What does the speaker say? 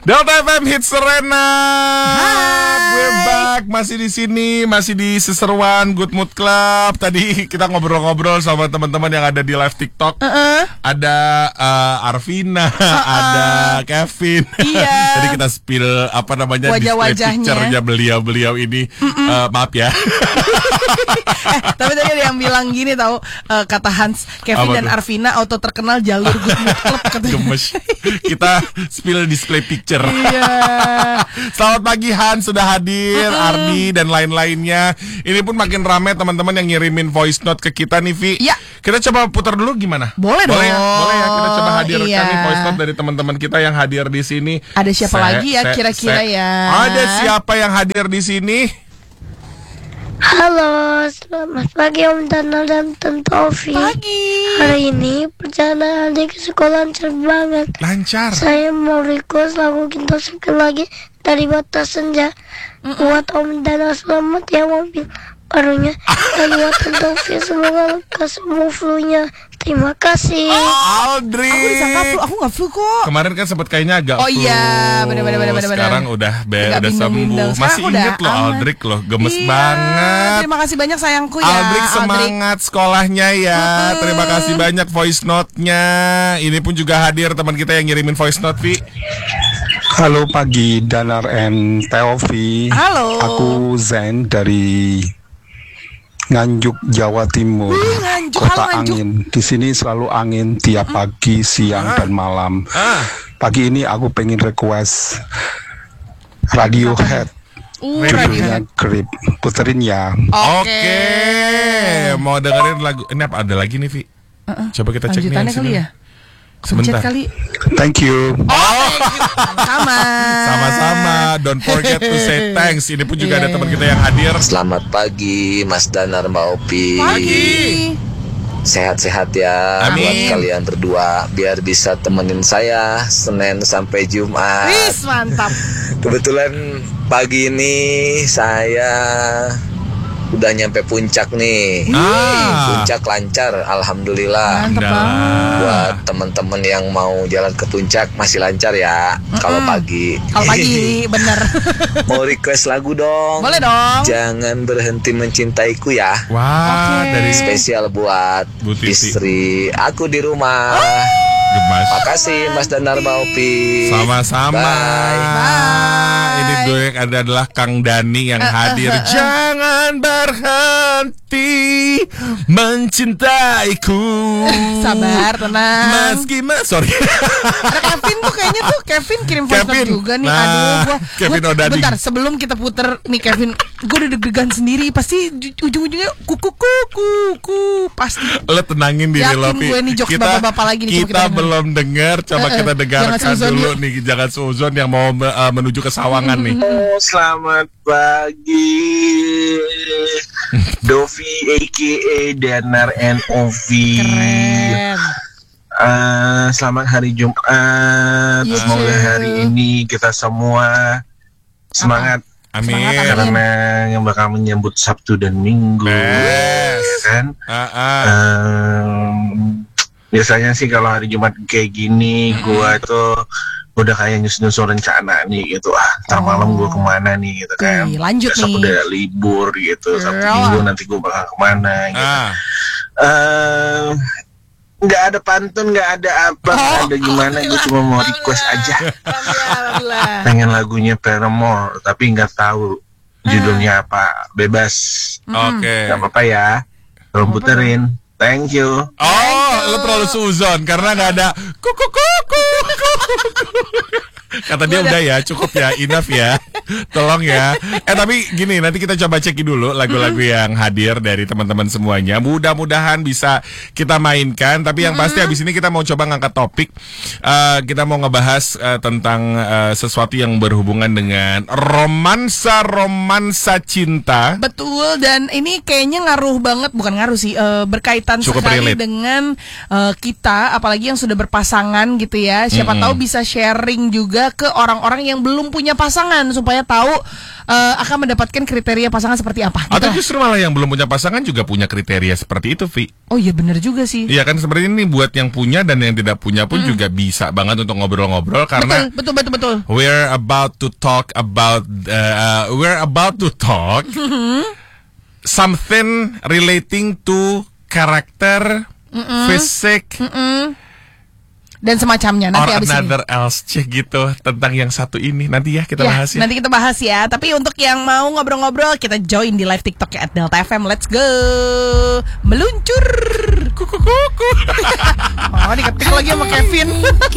Delta FM Hits Serena. We're back, masih di sini, masih di seseruan Good Mood Club. Tadi kita ngobrol-ngobrol sama teman-teman yang ada di live TikTok. Ada Arvina, ada Kevin. Iya. Tadi kita spill apa namanya display picture-nya beliau-beliau ini. Maaf ya. Tapi tadi ada yang bilang gini tahu, kata Hans, Kevin dan Arvina auto terkenal jalur Good Mood Club. Gemes. Kita spill display picture. Iya. Selamat pagi Hans, sudah hadir, Ardi dan lain-lainnya. Ini pun makin ramai teman-teman yang ngirimin voice note ke kita nih, Vi. Ya. Kita coba putar dulu gimana? Boleh dong. Boleh ya, kita coba hadirkan nih voice note dari teman-teman kita yang hadir di sini. Ada siapa lagi ya kira-kira ya? Ada siapa yang hadir di sini? Halo, selamat pagi Om Dana dan Tante Ovi. Pagi. Hari ini perjalanan adik ke sekolah lancar banget. Lancar. Saya mau request lagu Kita Sekali Lagi dari Batas Senja. Buat Om Dana selamat ya mobil barunya. Dan buat Tante Ovi semoga lekas semua flu-nya. Terima kasih. Aldri. Aku disangka flu, aku gak flu kok. Kemarin kan sempat kayaknya agak Oh flu. iya, benar. Sekarang udah sembuh. Masih inget loh Aldrik loh, gemes banget. Terima kasih banyak sayangku ya. Aldrik semangat sekolahnya ya. Terima kasih banyak voice note-nya. Ini pun juga hadir teman kita yang ngirimin voice note, Vi. Halo pagi Danar and Teovi. Halo. Aku Zen dari Nganjuk, Jawa Timur. Nganjuk. Kota Halo, Nganjuk. angin. Di sini selalu angin tiap pagi, siang dan malam. Pagi ini aku pengen request Radiohead. Judulnya Creep. Puterin ya. Oke. Mau dengerin lagu ini apa? Ada lagi nih, Vi. Coba kita cek nih. Lanjutannya kali ya. Sebentar. Kali. Thank you. Sama-sama. Don't forget to say thanks. Ini pun juga ada teman kita yang hadir. Selamat pagi Mas Danar Mbak Opi. Pagi. Sehat-sehat ya. Amin. Buat kalian berdua biar bisa temenin saya Senin sampai Jumat. Wis, mantap. Kebetulan pagi ini saya udah nyampe puncak nih. Puncak lancar, alhamdulillah. Mantap banget. Buat teman-teman yang mau jalan ke puncak masih lancar ya. Kalau pagi. Kalau pagi, bener. Mau request lagu dong. Boleh dong. Jangan berhenti mencintaiku ya. Wah, dari Spesial buat Bu Titi. istri aku di rumah. Gemas. Makasih Mas Danar Maupi. Sama-sama. Bye. Ini gue adalah Kang Dani yang hadir. Jangan berhenti mencintaiku. Sabar, tenang. Sorry. Ada Kevin tuh kayaknya tuh Kevin kirim voice note juga nih. Aduh, Kevin Odading. bentar sebelum kita puter nih Kevin, gue udah deg-degan sendiri. Pasti ujung-ujungnya kuku pasti. Lo tenangin diri lo, Yakin gue nih jokes bapak-bapak lagi nih. Kita belum dengar, coba kita dengarkan dulu yuk. nih. Jangan suzon yang mau menuju ke Sawangan nih. Selamat pagi Dovi aka Danar NOV. Keren. Selamat hari Jumat. You Semoga too. hari ini kita semua semangat. Amin. Karena yang bakal menyambut Sabtu dan Minggu. Best. Ya kan? Biasanya sih kalau hari Jumat kayak gini, gua tuh udah kayak nyusun rencana nih gitu. Ntar malam gua kemana nih gitu kan. Lanjut Besok nih. udah libur gitu. Sabtu Minggu nanti gua bakal kemana gitu. Nggak ada pantun, nggak ada apa, nggak ada gimana. Gue cuma mau request aja. Pengen lagunya Paramore, tapi nggak tahu judulnya apa. Bebas. Oke. Gak apa-apa ya. Tolong puterin. Thank you. Oh, lo terlalu suzon karena nggak ada kuku. Kata dia udah ya, cukup ya, enough ya. Tolong ya. Tapi gini, nanti kita coba cek dulu lagu-lagu yang hadir dari teman-teman semuanya. Mudah-mudahan bisa kita mainkan. Tapi yang pasti habis ini kita mau coba ngangkat topik. Kita mau ngebahas tentang sesuatu yang berhubungan dengan romansa cinta. Betul, dan ini kayaknya ngaruh banget, bukan ngaruh sih, berkaitan Cukup sekali relate dengan kita, apalagi yang sudah berpasangan gitu ya. Siapa tahu bisa sharing juga ke orang-orang yang belum punya pasangan supaya kita tahu akan mendapatkan kriteria pasangan seperti apa. Atau justru malah yang belum punya pasangan juga punya kriteria seperti itu, Vi. Oh iya benar juga sih. Iya kan seperti ini buat yang punya dan yang tidak punya pun juga bisa banget untuk ngobrol-ngobrol karena betul. we're about to talk something relating to karakter, fisik, dan semacamnya nanti or abis another ini. else gitu tentang yang satu ini nanti ya kita bahas ya. Nanti kita bahas ya. Tapi untuk yang mau ngobrol-ngobrol kita join di live TikTok at Delta FM. Let's go. Meluncur. Kuku. Oh, diketik lagi sama Kevin.